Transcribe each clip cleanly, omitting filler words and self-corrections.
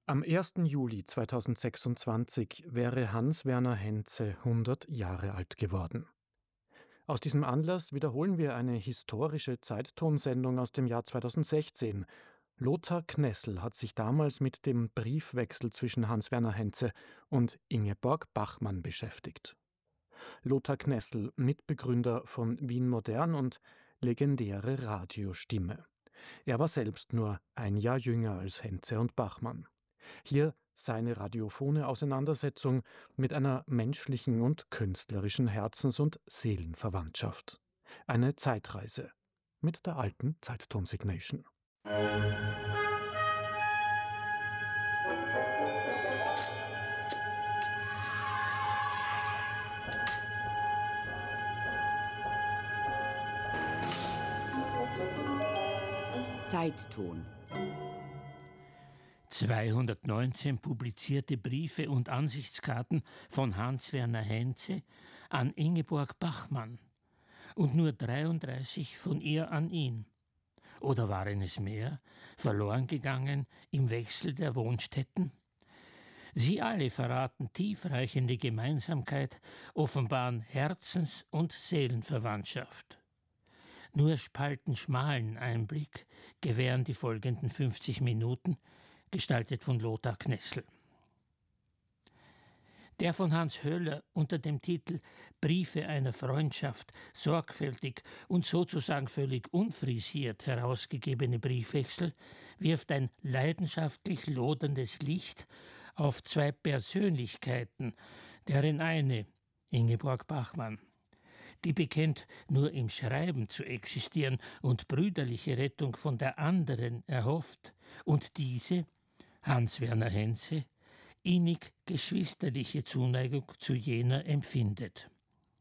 Am 1. Juli 2026 wäre Hans-Werner Henze 100 Jahre alt geworden. Aus diesem Anlass wiederholen wir eine historische Zeittonsendung aus dem Jahr 2016. Lothar Knessel hat sich damals mit dem Briefwechsel zwischen Hans-Werner Henze und Ingeborg Bachmann beschäftigt. Lothar Knessel, Mitbegründer von Wien Modern und legendäre Radiostimme. Er war selbst nur ein Jahr jünger als Henze und Bachmann. Hier seine radiophone Auseinandersetzung mit einer menschlichen und künstlerischen Herzens- und Seelenverwandtschaft. Eine Zeitreise mit der alten Zeitton-Signation. Zeitton. 219 publizierte Briefe und Ansichtskarten von Hans-Werner Henze an Ingeborg Bachmann und nur 33 von ihr an ihn. Oder waren es mehr, verloren gegangen im Wechsel der Wohnstätten? Sie alle verraten tiefreichende Gemeinsamkeit, offenbaren Herzens- und Seelenverwandtschaft. Nur spaltenschmalen Einblick gewähren die folgenden 50 Minuten, gestaltet von Lothar Knessel. Der von Hans Höller unter dem Titel Briefe einer Freundschaft sorgfältig und sozusagen völlig unfrisiert herausgegebene Briefwechsel wirft ein leidenschaftlich loderndes Licht auf zwei Persönlichkeiten, deren eine, Ingeborg Bachmann, die bekennt, nur im Schreiben zu existieren und brüderliche Rettung von der anderen erhofft, und diese, Hans-Werner Henze, innig geschwisterliche Zuneigung zu jener empfindet.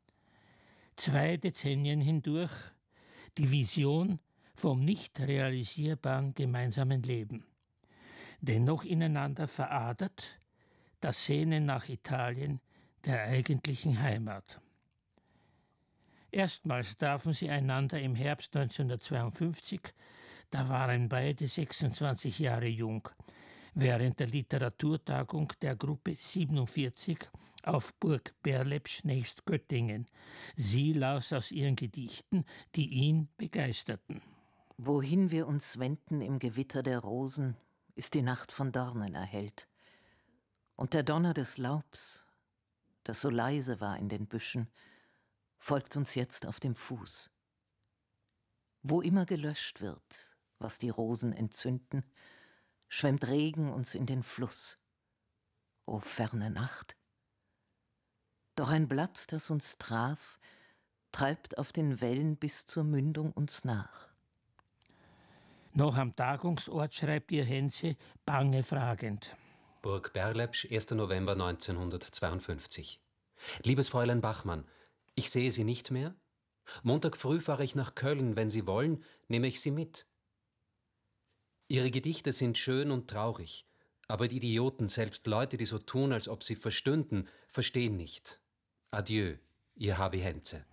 2 Dezennien hindurch die Vision vom nicht realisierbaren gemeinsamen Leben. Dennoch ineinander veradert das Sehnen nach Italien, der eigentlichen Heimat. Erstmals trafen sie einander im Herbst 1952, da waren beide 26 Jahre jung, während der Literaturtagung der Gruppe 47 auf Burg Berlepsch nächst Göttingen. Sie las aus ihren Gedichten, die ihn begeisterten. Wohin wir uns wenden im Gewitter der Rosen, ist die Nacht von Dornen erhellt. Und der Donner des Laubs, das so leise war in den Büschen, folgt uns jetzt auf dem Fuß. Wo immer gelöscht wird, was die Rosen entzünden, schwemmt Regen uns in den Fluss. O ferne Nacht! Doch ein Blatt, das uns traf, treibt auf den Wellen bis zur Mündung uns nach. Noch am Tagungsort schreibt ihr Henze bange fragend. Burg Berlepsch, 1. November 1952. Liebes Fräulein Bachmann, ich sehe Sie nicht mehr? Montag früh fahre ich nach Köln. Wenn Sie wollen, nehme ich Sie mit. Ihre Gedichte sind schön und traurig, aber die Idioten, selbst Leute, die so tun, als ob sie verstünden, verstehen nicht. Adieu, Ihr H.W. Henze.